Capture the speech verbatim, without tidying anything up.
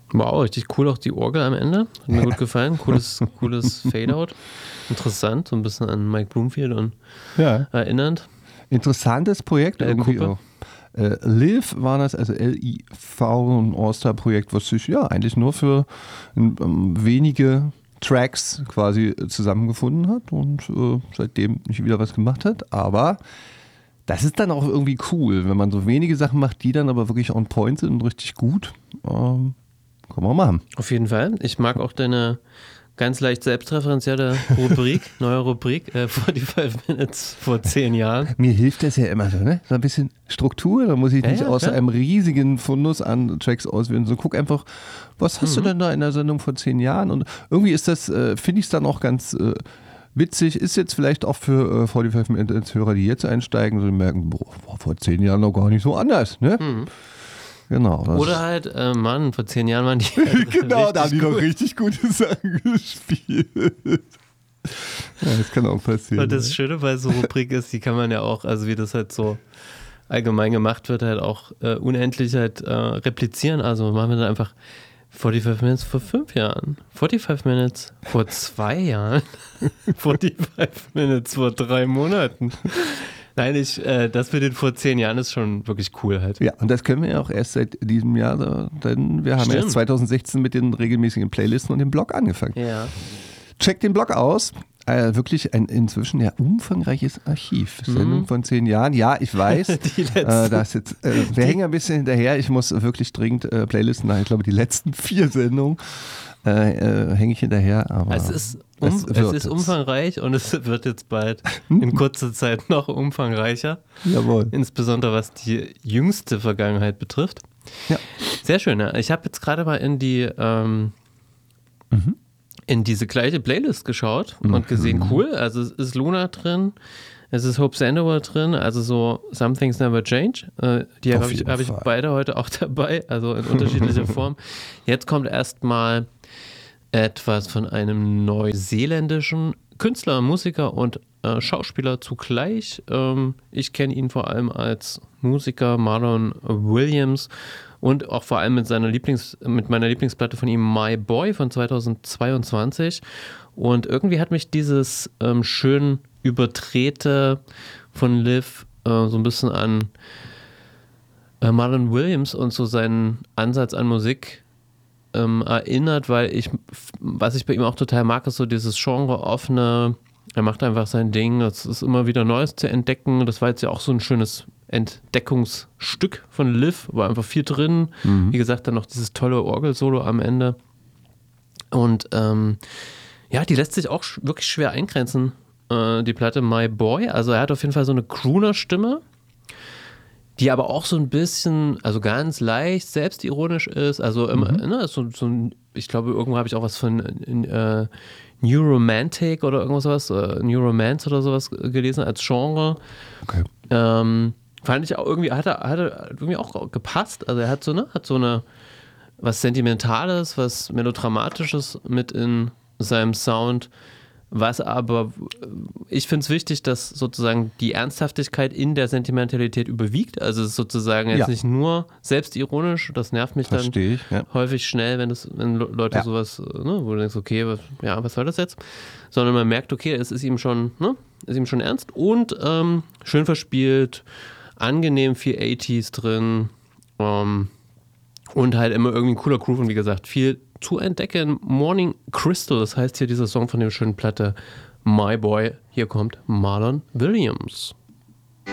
Wow, richtig cool, auch die Orgel am Ende. Hat mir gut gefallen. Cooles, cooles Fade-Out. Interessant, so ein bisschen an Mike Bloomfield und ja. erinnernd. Interessantes Projekt L. irgendwie Cooper. auch. Äh, Liv war das, also L I V, ein All-Star-Projekt, was sich ja eigentlich nur für ähm, wenige Tracks quasi zusammengefunden hat und äh, seitdem nicht wieder was gemacht hat. Aber das ist dann auch irgendwie cool, wenn man so wenige Sachen macht, die dann aber wirklich on point sind und richtig gut. Ähm, kann man machen. Auf jeden Fall. Ich mag auch deine ganz leicht selbstreferenzielle Rubrik, neue Rubrik, äh, forty-five Minutes vor zehn Jahren. Mir hilft das ja immer so, ne? So ein bisschen Struktur, da muss ich Ja, nicht ja, aus klar. einem riesigen Fundus an Tracks auswählen. So guck einfach, was hast Mhm. du denn da in der Sendung vor zehn Jahren? Und irgendwie ist das, äh, finde ich es dann auch ganz äh, witzig, ist jetzt vielleicht auch für äh, forty-five Minutes Hörer, die jetzt einsteigen, so die merken, boah, war vor zehn Jahren noch gar nicht so anders, ne? Mhm. Genau. Das Oder halt, äh, Mann, vor zehn Jahren waren die. genau, da haben die richtig doch gut. richtig gute Sachen gespielt. Ja, das kann auch passieren. Und das ne? Schöne bei so Rubrik ist, die kann man ja auch, also wie das halt so allgemein gemacht wird, halt auch äh, unendlich halt äh, replizieren. Also machen wir dann einfach forty-five Minutes vor fünf Jahren, forty-five Minutes vor zwei Jahren, forty-five Minutes vor drei Monaten. Nein, ich, äh, das mit den vor zehn Jahren ist schon wirklich cool halt. Ja, und das können wir ja auch erst seit diesem Jahr, da- denn wir haben Stimmt. erst zwanzig sechzehn mit den regelmäßigen Playlisten und dem Blog angefangen. Ja. Checkt den Blog aus. Äh, wirklich ein inzwischen ja umfangreiches Archiv. Sendung Mhm. von zehn Jahren. Ja, ich weiß. Die letzten. äh, das jetzt, äh, wir hängen ein bisschen hinterher. Ich muss wirklich dringend äh, Playlisten nach. Ich glaube, die letzten vier Sendungen äh, äh, hänge ich hinterher. Aber Es ist, um, es es wird ist jetzt. umfangreich und es wird jetzt bald in kurzer Zeit noch umfangreicher. Jawohl. Insbesondere was die jüngste Vergangenheit betrifft. Ja. Sehr schön. Ja. Ich habe jetzt gerade mal in die ähm, Mhm. in diese gleiche Playlist geschaut und Mhm. gesehen, cool. Also es ist Luna drin, es ist Hope Sandoval drin, also so Some Things Never Change. Äh, die Auf habe ich, jeden hab ich Fall. beide heute auch dabei, also in unterschiedlicher Form. Jetzt kommt erstmal etwas von einem neuseeländischen Künstler, Musiker und äh, Schauspieler zugleich. Ähm, ich kenne ihn vor allem als Musiker, Marlon Williams, und auch vor allem mit seiner Lieblings, mit meiner Lieblingsplatte von ihm, My Boy von zweitausendzweiundzwanzig. Und irgendwie hat mich dieses ähm, schön überdrehte von Liv äh, so ein bisschen an äh, Marlon Williams und so seinen Ansatz an Musik ähm, erinnert, weil ich, was ich bei ihm auch total mag, ist so dieses Genre offene, er macht einfach sein Ding, es ist immer wieder Neues zu entdecken. Das war jetzt ja auch so ein schönes Entdeckungsstück von Liv, war einfach viel drin. Mhm. Wie gesagt, dann noch dieses tolle Orgelsolo am Ende. Und ähm, ja, die lässt sich auch sch- wirklich schwer eingrenzen, äh, die Platte My Boy. Also er hat auf jeden Fall so eine Crooner-Stimme, die aber auch so ein bisschen, also ganz leicht selbstironisch ist. Also immer, Mhm. ne, so, so ein, ich glaube, irgendwo habe ich auch was von äh, New Romantic oder irgendwas sowas, äh, New Romance oder sowas gelesen als Genre. Okay. Ähm, fand ich auch irgendwie, hat er, hat er irgendwie auch gepasst. Also er hat so, ne, hat so eine, was Sentimentales, was Melodramatisches mit in seinem Sound, was aber, ich finde es wichtig, dass sozusagen die Ernsthaftigkeit in der Sentimentalität überwiegt. Also es ist sozusagen jetzt Ja. nicht nur selbstironisch, das nervt mich dann Verstehe ich. Ja. häufig schnell, wenn, das, wenn Le- Leute Ja. sowas, ne, wo du denkst, okay, was, ja, was soll das jetzt? Sondern man merkt, okay, es ist ihm schon, ne, ist ihm schon ernst und ähm, schön verspielt, angenehm viel achtziger drin ähm, und halt immer irgendwie ein cooler Groove und wie gesagt, viel zu entdecken. Morning Crystal, das heißt hier dieser Song von der schönen Platte My Boy. Hier kommt Marlon Williams.